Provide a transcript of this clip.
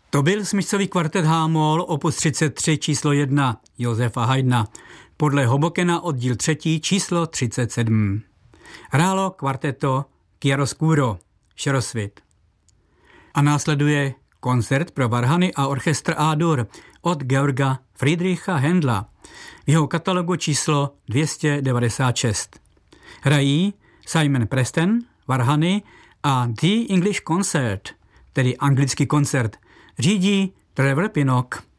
To byl smyčcový kvartet H-moll opus 33 číslo 1 Josefa Haydna, podle Hobokena oddíl 3 číslo 37. Hrálo kvarteto Chiaroscuro, šerosvit. A následuje koncert pro varhany a orchestr A-dur od Georga Friedricha Händla v jeho katalogu číslo 296. Hrají Simon Preston, varhany, a The English Concert, tedy anglický koncert, řídí Trevor Pinnock.